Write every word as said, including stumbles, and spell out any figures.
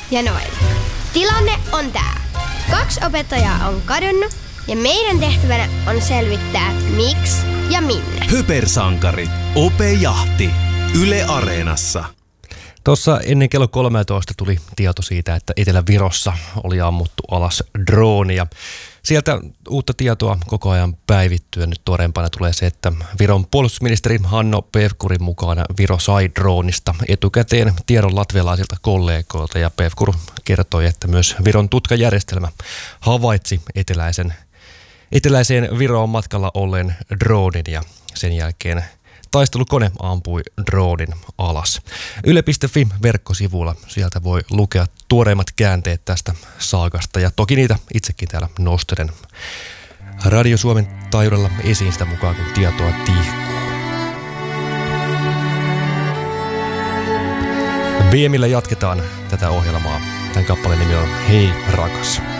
ja noin. Tilanne on tää. Kaksi opettajaa on kadonnut ja meidän tehtävänä on selvittää miksi ja minne. Hypersankarit. Opejahti. Yle Areenassa. Tuossa ennen kello kolmetoista tuli tieto siitä, että Etelä-Virossa oli ammuttu alas droonia. Sieltä uutta tietoa koko ajan päivittyy. Nyt tuoreempana tulee se, että Viron puolustusministeri Hanno Pevkurin mukaan Viro sai droonista etukäteen tiedon latvialaisilta kollegoilta. Ja Pevkur kertoi, että myös Viron tutkajärjestelmä havaitsi eteläisen, eteläiseen Viroon matkalla olleen droonin ja sen jälkeen taistelukone ampui droonin alas. Yle piste fi verkkosivuilla sieltä voi lukea tuoreimmat käänteet tästä saakasta ja toki niitä itsekin täällä nostelen Radio Suomen taajuudella esiin sitä mukaan, kun tietoa tihkuu. V M:llä jatketaan tätä ohjelmaa. Tämän kappaleen nimi on Hei rakas.